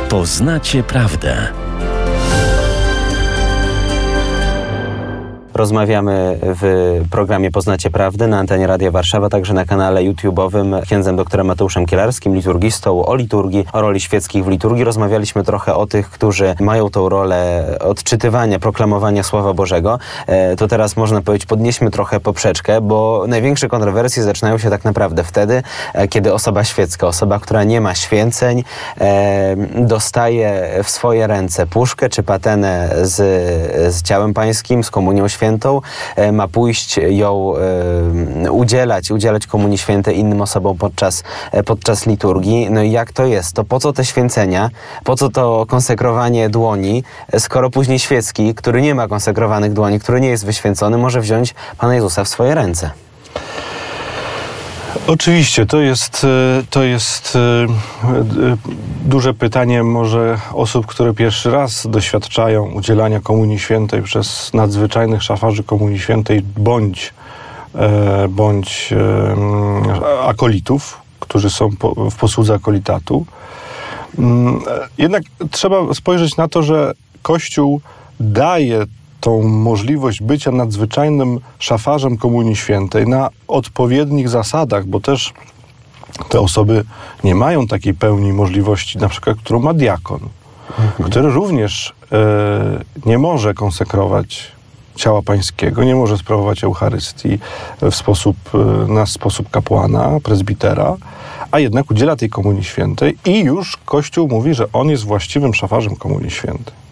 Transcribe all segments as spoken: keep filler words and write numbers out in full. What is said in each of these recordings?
Poznacie prawdę. Rozmawiamy w programie Poznacie Prawdę na antenie Radia Warszawa, także na kanale YouTube'owym księdzem doktorem Mateuszem Kielarskim, liturgistą, o liturgii, o roli świeckich w liturgii. Rozmawialiśmy trochę o tych, którzy mają tą rolę odczytywania, proklamowania Słowa Bożego. E, to teraz można powiedzieć, podnieśmy trochę poprzeczkę, bo największe kontrowersje zaczynają się tak naprawdę wtedy, e, kiedy osoba świecka, osoba, która nie ma święceń, e, dostaje w swoje ręce puszkę czy patenę z, z ciałem pańskim, z komunią świętą, ma pójść ją e, udzielać, udzielać Komunii Świętej innym osobom podczas, podczas liturgii. No i jak to jest? To po co te święcenia? Po co to konsekrowanie dłoni, skoro później świecki, który nie ma konsekrowanych dłoni, który nie jest wyświęcony, może wziąć Pana Jezusa w swoje ręce? Oczywiście, to jest, to jest duże pytanie może osób, które pierwszy raz doświadczają udzielania Komunii Świętej przez nadzwyczajnych szafarzy Komunii Świętej bądź, bądź akolitów, którzy są w posłudze akolitatu. Jednak trzeba spojrzeć na to, że Kościół daje tą możliwość bycia nadzwyczajnym szafarzem Komunii Świętej na odpowiednich zasadach, bo też te osoby nie mają takiej pełni możliwości, na przykład, którą ma diakon, mhm. który również e, nie może konsekrować ciała pańskiego, nie może sprawować Eucharystii w sposób, na sposób kapłana, prezbitera, a jednak udziela tej Komunii Świętej i już Kościół mówi, że on jest właściwym szafarzem Komunii Świętej.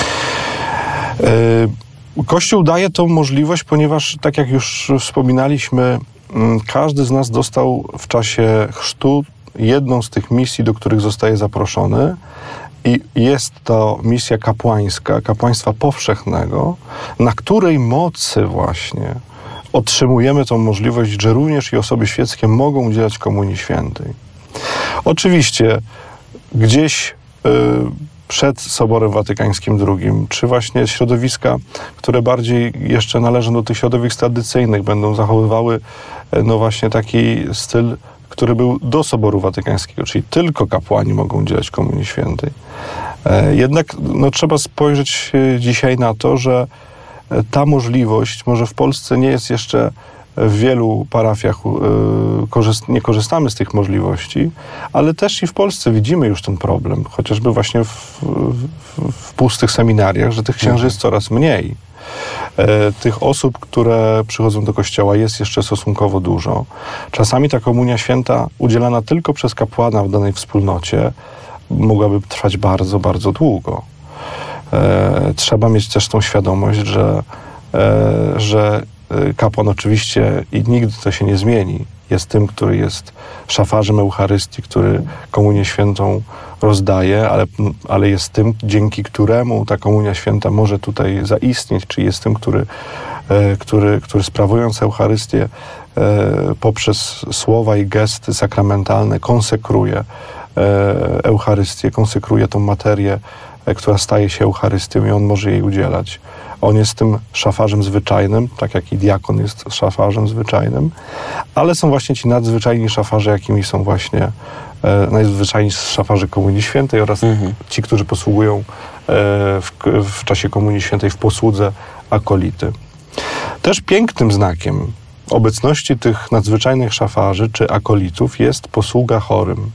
Kościół daje tą możliwość, ponieważ, tak jak już wspominaliśmy, każdy z nas dostał w czasie chrztu jedną z tych misji, do których zostaje zaproszony, i jest to misja kapłańska, kapłaństwa powszechnego, na której mocy właśnie otrzymujemy tą możliwość, że również i osoby świeckie mogą udzielać Komunii Świętej. Oczywiście gdzieś yy, przed Soborem Watykańskim drugim, czy właśnie środowiska, które bardziej jeszcze należą do tych środowisk tradycyjnych, będą zachowywały no właśnie taki styl, który był do Soboru Watykańskiego, czyli tylko kapłani mogą udzielać Komunii Świętej. Jednak no, trzeba spojrzeć dzisiaj na to, że ta możliwość może w Polsce nie jest jeszcze w wielu parafiach, korzyst, nie korzystamy z tych możliwości, ale też i w Polsce widzimy już ten problem, chociażby właśnie w, w, w pustych seminariach, że tych księży jest coraz mniej. E, tych osób, które przychodzą do kościoła, jest jeszcze stosunkowo dużo. Czasami ta Komunia Święta udzielana tylko przez kapłana w danej wspólnocie mogłaby trwać bardzo, bardzo długo. E, trzeba mieć też tą świadomość, że, e, że kapłan oczywiście, i nigdy to się nie zmieni, jest tym, który jest szafarzem Eucharystii, który Komunię Świętą rozdaje, ale, ale jest tym, dzięki któremu ta Komunia Święta może tutaj zaistnieć, czyli jest tym, który, który, który sprawując Eucharystię poprzez słowa i gesty sakramentalne konsekruje Eucharystię, konsekruje tą materię, która staje się Eucharystią i on może jej udzielać. On jest tym szafarzem zwyczajnym, tak jak i diakon jest szafarzem zwyczajnym, ale są właśnie ci nadzwyczajni szafarze, jakimi są właśnie e, najzwyczajni szafarze Komunii Świętej oraz mhm. ci, którzy posługują e, w, w czasie Komunii Świętej w posłudze akolity. Też pięknym znakiem obecności tych nadzwyczajnych szafarzy czy akolitów jest posługa chorym.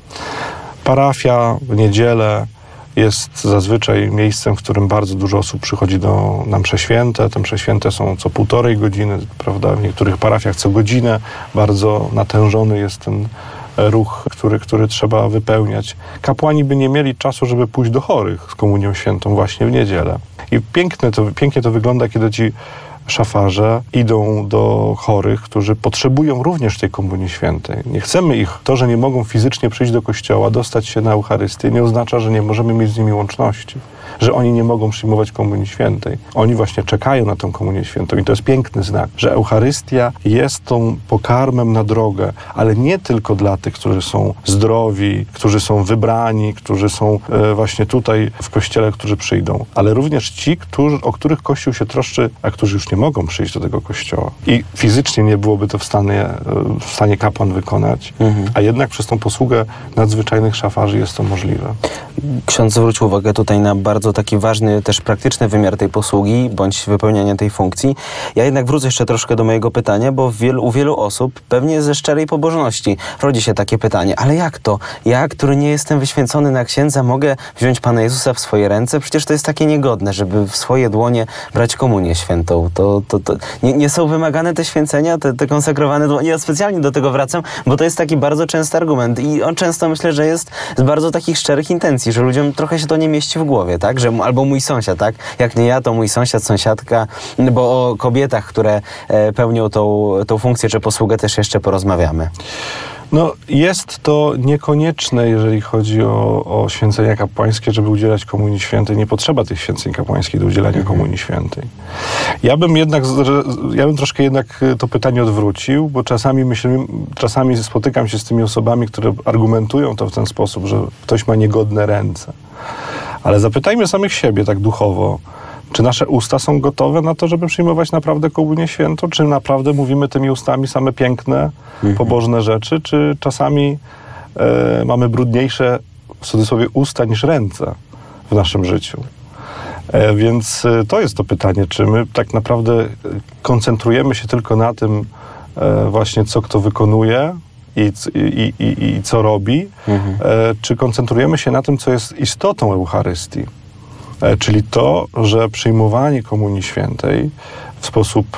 Parafia w niedzielę jest zazwyczaj miejscem, w którym bardzo dużo osób przychodzi do, na msze święte. Te msze święte są co półtorej godziny, prawda? W niektórych parafiach co godzinę. Bardzo natężony jest ten ruch, który, który trzeba wypełniać. Kapłani by nie mieli czasu, żeby pójść do chorych z Komunią Świętą właśnie w niedzielę. I piękne to, pięknie to wygląda, kiedy ci szafarze idą do chorych, którzy potrzebują również tej Komunii Świętej. Nie chcemy ich, to, że nie mogą fizycznie przyjść do kościoła, dostać się na Eucharystię, nie oznacza, że nie możemy mieć z nimi łączności. że oni nie mogą przyjmować Komunii Świętej. Oni właśnie czekają na tę Komunię Świętą i to jest piękny znak, że Eucharystia jest tą pokarmem na drogę, ale nie tylko dla tych, którzy są zdrowi, którzy są wybrani, którzy są e, właśnie tutaj w Kościele, którzy przyjdą, ale również ci, którzy, o których Kościół się troszczy, a którzy już nie mogą przyjść do tego Kościoła. I fizycznie nie byłoby to w stanie, w stanie kapłan wykonać, mhm. a jednak przez tą posługę nadzwyczajnych szafarzy jest to możliwe. Ksiądz zwrócił uwagę tutaj na bardzo taki ważny, też praktyczny wymiar tej posługi, bądź wypełniania tej funkcji. Ja jednak wrócę jeszcze troszkę do mojego pytania, bo w wielu, u wielu osób, pewnie ze szczerej pobożności, rodzi się takie pytanie, ale jak to? Ja, który nie jestem wyświęcony na księdza, mogę wziąć Pana Jezusa w swoje ręce? Przecież to jest takie niegodne, żeby w swoje dłonie brać komunię świętą. To, to, to nie, nie są wymagane te święcenia, te, te konsekrowane dłonie? Ja specjalnie do tego wracam, bo to jest taki bardzo częsty argument i on często, myślę, że jest z bardzo takich szczerych intencji, że ludziom trochę się to nie mieści w głowie, tak? Że, albo mój sąsiad, tak? Jak nie ja, to mój sąsiad, sąsiadka, bo o kobietach, które e, pełnią tą, tą funkcję czy posługę też jeszcze porozmawiamy. No, jest to niekonieczne, jeżeli chodzi o, o święcenia kapłańskie, żeby udzielać Komunii Świętej. Nie potrzeba tych święceń kapłańskich do udzielania mhm. Komunii Świętej. Ja bym jednak, ja bym troszkę jednak to pytanie odwrócił, bo czasami myślę, czasami spotykam się z tymi osobami, które argumentują to w ten sposób, że ktoś ma niegodne ręce. Ale zapytajmy samych siebie tak duchowo, czy nasze usta są gotowe na to, żeby przyjmować naprawdę Komunię Świętą? Czy naprawdę mówimy tymi ustami same piękne, mhm. pobożne rzeczy? Czy czasami e, mamy brudniejsze, w cudzysłowie, usta niż ręce w naszym życiu? E, więc e, to jest to pytanie, czy my tak naprawdę koncentrujemy się tylko na tym e, właśnie, co kto wykonuje i, i, i, i co robi, mhm. e, czy koncentrujemy się na tym, co jest istotą Eucharystii? Czyli to, że przyjmowanie Komunii Świętej w sposób,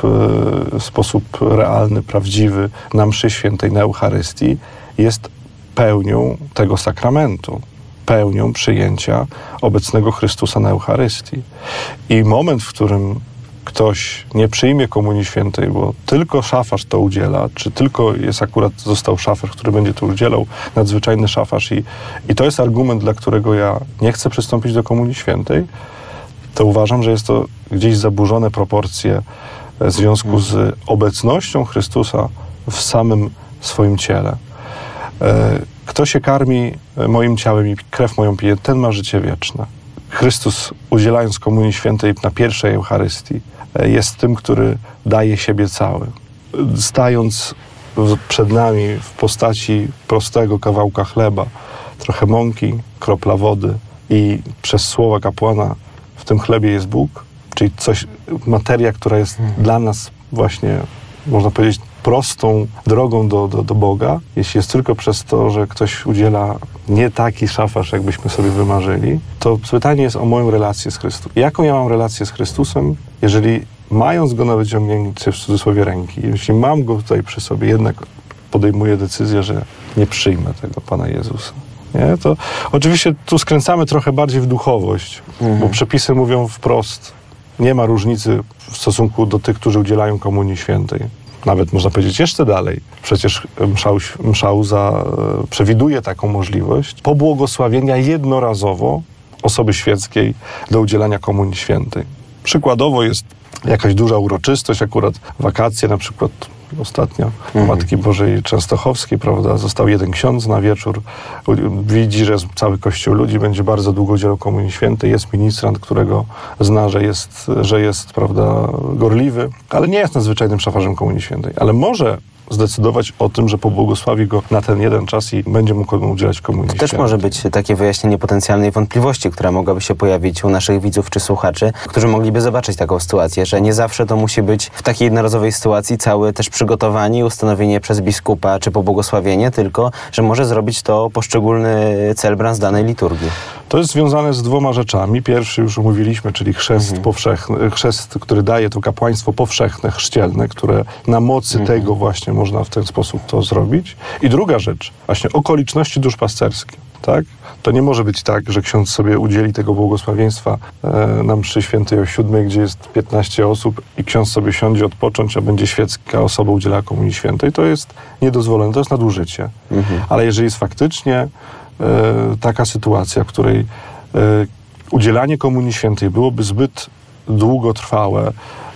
w sposób realny, prawdziwy na mszy świętej, na Eucharystii jest pełnią tego sakramentu, pełnią przyjęcia obecnego Chrystusa na Eucharystii. I moment, w którym ktoś nie przyjmie Komunii Świętej, bo tylko szafarz to udziela, czy tylko jest akurat, został szafarz, który będzie to udzielał, nadzwyczajny szafarz i, i to jest argument, dla którego ja nie chcę przystąpić do Komunii Świętej, to uważam, że jest to gdzieś zaburzone proporcje w związku z obecnością Chrystusa w samym swoim ciele. Kto się karmi moim ciałem i krew moją pije, ten ma życie wieczne. Chrystus, udzielając Komunii Świętej na pierwszej Eucharystii, jest tym, który daje siebie cały. Stając przed nami w postaci prostego kawałka chleba, trochę mąki, kropla wody i przez słowa kapłana w tym chlebie jest Bóg, czyli coś, materia, która jest hmm. dla nas właśnie, można powiedzieć, prostą drogą do, do, do Boga, jeśli jest tylko przez to, że ktoś udziela nie taki szafarz, jakbyśmy sobie wymarzyli, to pytanie jest o moją relację z Chrystusem. Jaką ja mam relację z Chrystusem, jeżeli mając Go na wyciągnięcie w cudzysłowie ręki, jeśli mam Go tutaj przy sobie, jednak podejmuję decyzję, że nie przyjmę tego Pana Jezusa. Nie? To oczywiście tu skręcamy trochę bardziej w duchowość, mhm. bo przepisy mówią wprost, nie ma różnicy w stosunku do tych, którzy udzielają Komunii Świętej. Nawet można powiedzieć jeszcze dalej. Przecież mszał, mszał za, przewiduje taką możliwość pobłogosławienia jednorazowo osoby świeckiej do udzielania Komunii Świętej. Przykładowo jest jakaś duża uroczystość, akurat wakacje, na przykład ostatnio mhm. Matki Bożej Częstochowskiej, prawda, został jeden ksiądz na wieczór, widzi, że cały kościół ludzi będzie bardzo długo udzielał Komunii Świętej, jest ministrant, którego zna, że jest, że jest, prawda, gorliwy, ale nie jest nadzwyczajnym szafarzem Komunii Świętej, ale może zdecydować o tym, że pobłogosławi go na ten jeden czas i będzie mógł udzielać Komunii Świętej. To też może być takie wyjaśnienie potencjalnej wątpliwości, która mogłaby się pojawić u naszych widzów czy słuchaczy, którzy mogliby zobaczyć taką sytuację, że nie zawsze to musi być w takiej jednorazowej sytuacji całe też przygotowanie, ustanowienie przez biskupa czy pobłogosławienie, tylko że może zrobić to poszczególny celebrant danej liturgii. To jest związane z dwoma rzeczami. Pierwszy już omówiliśmy, czyli chrzest mhm. powszechny, chrzest, który daje to kapłaństwo powszechne, chrzcielne, które na mocy mhm. tego właśnie można w ten sposób to zrobić. I druga rzecz, właśnie okoliczności duszpasterskie. Tak? To nie może być tak, że ksiądz sobie udzieli tego błogosławieństwa e, na mszy świętej o siódmej, gdzie jest piętnaście osób i ksiądz sobie siądzie odpocząć, a będzie świecka osoba udzielała Komunii Świętej. To jest niedozwolone, to jest nadużycie. Mhm. Ale jeżeli jest faktycznie e, taka sytuacja, w której e, udzielanie Komunii Świętej byłoby zbyt długotrwałe,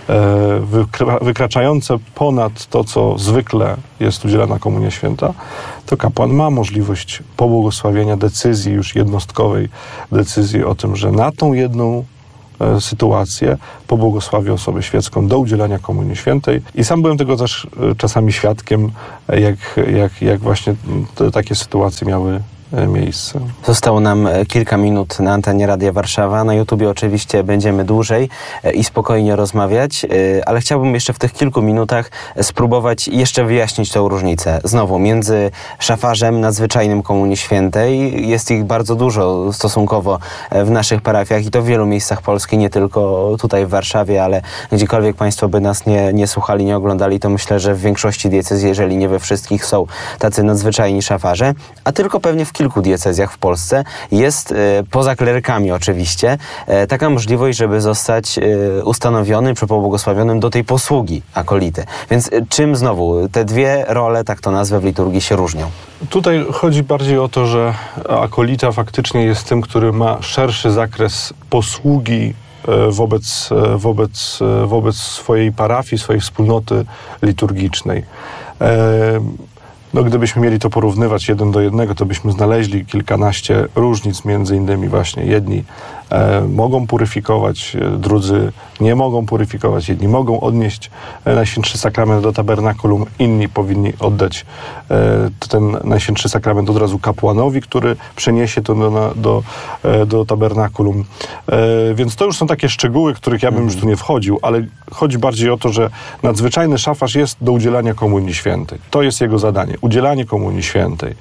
wykraczające ponad to, co zwykle jest udzielana Komunia Święta, to kapłan ma możliwość pobłogosławienia decyzji już jednostkowej, decyzji o tym, że na tą jedną sytuację pobłogosławi osobę świecką do udzielania Komunii Świętej. I sam byłem tego też czasami świadkiem, jak, jak, jak właśnie te, takie sytuacje miały miejsce. Zostało nam kilka minut na antenie Radia Warszawa. Na YouTubie oczywiście będziemy dłużej i spokojnie rozmawiać, ale chciałbym jeszcze w tych kilku minutach spróbować jeszcze wyjaśnić tę różnicę. Znowu, między szafarzem nadzwyczajnym Komunii Świętej, jest ich bardzo dużo stosunkowo w naszych parafiach i to w wielu miejscach Polski, nie tylko tutaj w Warszawie, ale gdziekolwiek Państwo by nas nie, nie słuchali, nie oglądali, to myślę, że w większości diecezji, jeżeli nie we wszystkich, są tacy nadzwyczajni szafarze, a tylko pewnie w kilku kilku diecezjach w Polsce jest, e, poza klerykami oczywiście, e, taka możliwość, żeby zostać e, ustanowionym czy pobłogosławionym do tej posługi akolity. Więc e, czym znowu te dwie role, tak to nazwę, w liturgii się różnią? Tutaj chodzi bardziej o to, że akolita faktycznie jest tym, który ma szerszy zakres posługi wobec, wobec, wobec swojej parafii, swojej wspólnoty liturgicznej. E, No, gdybyśmy mieli to porównywać jeden do jednego, to byśmy znaleźli kilkanaście różnic, między innymi właśnie jedni e, mogą puryfikować, e, drudzy nie mogą puryfikować, jedni mogą odnieść e, Najświętszy Sakrament do tabernakulum, inni powinni oddać e, ten Najświętszy Sakrament od razu kapłanowi, który przeniesie to do, do, e, do tabernakulum. E, więc to już są takie szczegóły, których ja bym już tu nie wchodził, ale chodzi bardziej o to, że nadzwyczajny szafarz jest do udzielania Komunii Świętej. To jest jego zadanie. Udzielanie Komunii Świętej.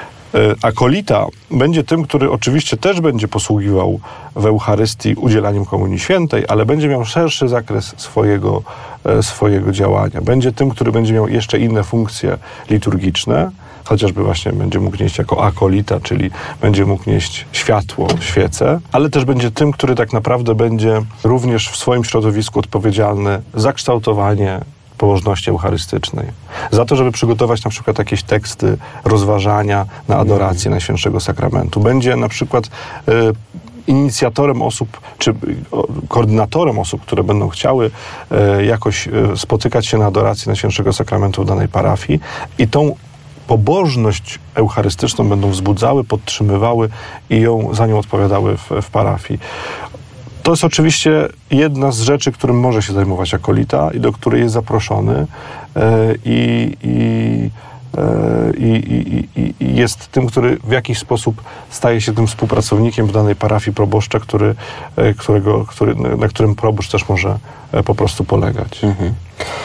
Akolita będzie tym, który oczywiście też będzie posługiwał w Eucharystii udzielaniem Komunii Świętej, ale będzie miał szerszy zakres swojego, swojego działania. Będzie tym, który będzie miał jeszcze inne funkcje liturgiczne, chociażby właśnie będzie mógł nieść jako akolita, czyli będzie mógł nieść światło, świecę, ale też będzie tym, który tak naprawdę będzie również w swoim środowisku odpowiedzialny za kształtowanie pobożności eucharystycznej. Za to, żeby przygotować na przykład jakieś teksty rozważania na adorację Najświętszego Sakramentu. Będzie na przykład y, inicjatorem osób, czy y, koordynatorem osób, które będą chciały y, jakoś y, spotykać się na adoracji Najświętszego Sakramentu w danej parafii i tą pobożność eucharystyczną będą wzbudzały, podtrzymywały i ją, za nią odpowiadały w, w parafii. To jest oczywiście jedna z rzeczy, którym może się zajmować akolita i do której jest zaproszony i, i, i, i, i, i jest tym, który w jakiś sposób staje się tym współpracownikiem w danej parafii proboszcza, który, którego, który, na którym proboszcz też może po prostu polegać. Mhm.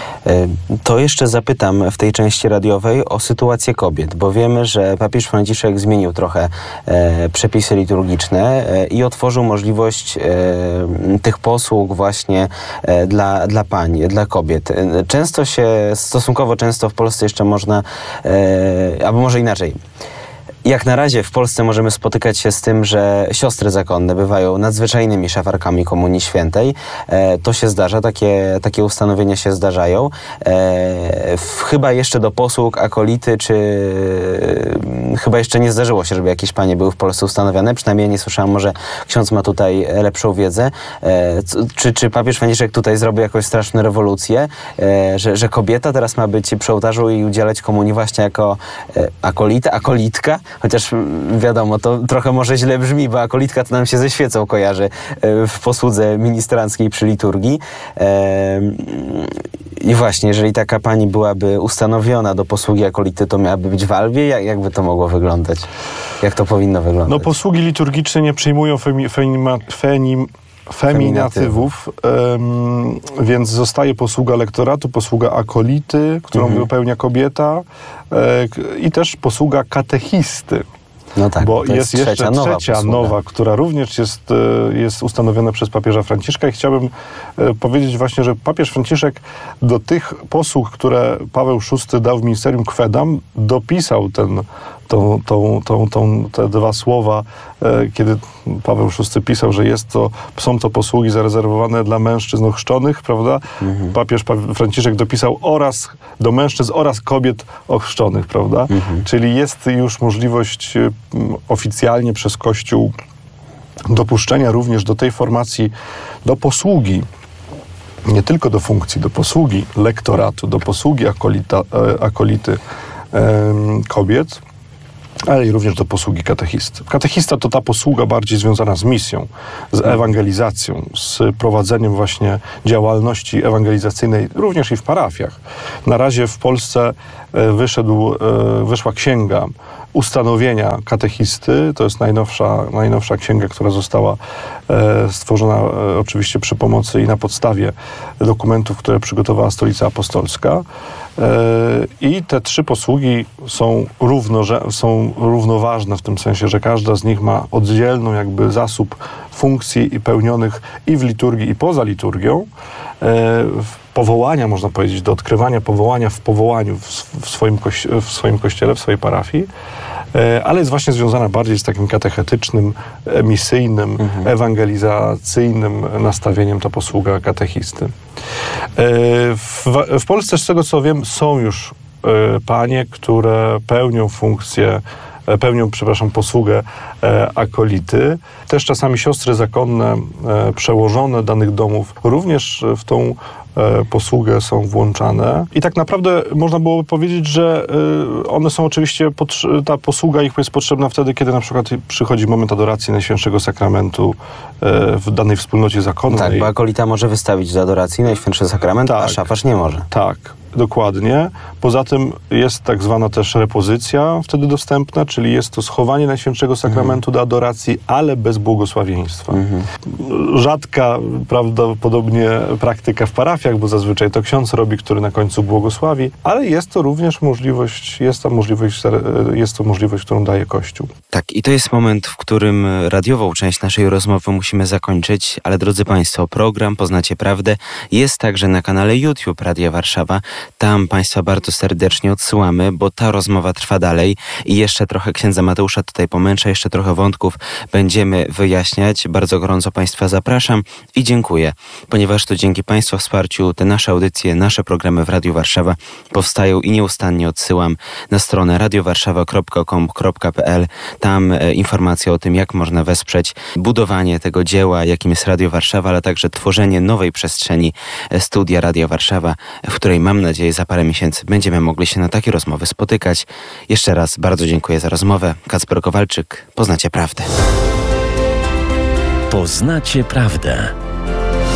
To jeszcze zapytam w tej części radiowej o sytuację kobiet, bo wiemy, że papież Franciszek zmienił trochę e, przepisy liturgiczne e, i otworzył możliwość e, tych posług właśnie e, dla, dla pań, dla kobiet. Często się, stosunkowo często w Polsce jeszcze można, e, albo może inaczej, jak na razie w Polsce możemy spotykać się z tym, że siostry zakonne bywają nadzwyczajnymi szafarkami Komunii Świętej. E, to się zdarza, takie, takie ustanowienia się zdarzają. E, w, chyba jeszcze do posług akolity, czy e, chyba jeszcze nie zdarzyło się, żeby jakieś panie były w Polsce ustanowione. Przynajmniej nie słyszałam, może ksiądz ma tutaj lepszą wiedzę. E, c, czy, czy papież Franciszek tutaj zrobił jakąś straszną rewolucję, e, że, że kobieta teraz ma być przy ołtarzu i udzielać komunii właśnie jako e, akolita, akolitka? Chociaż wiadomo, to trochę może źle brzmi, bo akolitka to nam się ze świecą kojarzy w posłudze ministranckiej przy liturgii. I właśnie, jeżeli taka pani byłaby ustanowiona do posługi akolity, to miałaby być w albie? Jak, jak by to mogło wyglądać? Jak to powinno wyglądać? No, posługi liturgiczne nie przyjmują femi, fenima, fenim, feminatywów, um, więc zostaje posługa lektoratu, posługa akolity, którą mhm. wypełnia kobieta e, i też posługa katechisty. No tak, bo jest, jest jeszcze trzecia, nowa, trzecia nowa, która również jest, jest ustanowiona przez papieża Franciszka i chciałbym powiedzieć właśnie, że papież Franciszek do tych posług, które Paweł szósty dał w Ministerium Quaedam, dopisał ten, tą, tą, tą, tą, te dwa słowa, kiedy Paweł szósty pisał, że jest to, są to posługi zarezerwowane dla mężczyzn ochrzczonych, prawda? Mhm. Papież Franciszek dopisał oraz do mężczyzn oraz kobiet ochrzczonych, prawda? Mhm. Czyli jest już możliwość oficjalnie przez Kościół dopuszczenia również do tej formacji, do posługi, nie tylko do funkcji, do posługi lektoratu, do posługi akolita, akolity kobiet, ale i również do posługi katechisty. Katechista to ta posługa bardziej związana z misją, z ewangelizacją, z prowadzeniem właśnie działalności ewangelizacyjnej również i w parafiach. Na razie w Polsce wyszedł, wyszła księga ustanowienia katechisty. To jest najnowsza, najnowsza księga, która została stworzona oczywiście przy pomocy i na podstawie dokumentów, które przygotowała Stolica Apostolska. I te trzy posługi są, równo, są równoważne w tym sensie, że każda z nich ma oddzielną jakby zasób funkcji i pełnionych i w liturgii, i poza liturgią. Powołania, można powiedzieć, do odkrywania powołania w powołaniu w swoim, kości- w swoim kościele, w swojej parafii, ale jest właśnie związana bardziej z takim katechetycznym, misyjnym, mhm. ewangelizacyjnym nastawieniem ta posługa katechisty. W, w Polsce, z tego co wiem, są już panie, które pełnią funkcję, pełnią, przepraszam, posługę akolity. Też czasami siostry zakonne, przełożone danych domów, również w tą posługę są włączane. I tak naprawdę można byłoby powiedzieć, że one są oczywiście, ta posługa ich jest potrzebna wtedy, kiedy na przykład przychodzi moment adoracji Najświętszego Sakramentu w danej wspólnocie zakonnej. Tak, bo akolita może wystawić do adoracji Najświętszy Sakrament, tak, a szafarz nie może. Tak, dokładnie. Poza tym jest tak zwana też repozycja wtedy dostępna, czyli jest to schowanie Najświętszego Sakramentu mhm. do adoracji, ale bez błogosławieństwa. Mhm. Rzadka prawdopodobnie praktyka w parafiach, bo zazwyczaj to ksiądz robi, który na końcu błogosławi, ale jest to również możliwość, jest to możliwość, jest to możliwość, którą daje Kościół. Tak, i to jest moment, w którym radiową część naszej rozmowy musimy zakończyć, ale drodzy Państwo, program Poznacie Prawdę jest także na kanale YouTube Radia Warszawa. Tam Państwa bardzo serdecznie odsyłamy, bo ta rozmowa trwa dalej i jeszcze trochę księdza Mateusza tutaj pomęczę, jeszcze trochę wątków będziemy wyjaśniać. Bardzo gorąco Państwa zapraszam i dziękuję, ponieważ to dzięki Państwa wsparciu te nasze audycje, nasze programy w Radiu Warszawa powstają i nieustannie odsyłam na stronę radio warszawa kropka com kropka p l. Tam e, informacje o tym, jak można wesprzeć budowanie tego dzieła, jakim jest Radio Warszawa, ale także tworzenie nowej przestrzeni e, studia Radia Warszawa, w której mam nadzieję za parę miesięcy będziemy mogli się na takie rozmowy spotykać. Jeszcze raz bardzo dziękuję za rozmowę. Kacper Kowalczyk, Poznacie Prawdę. Poznacie Prawdę.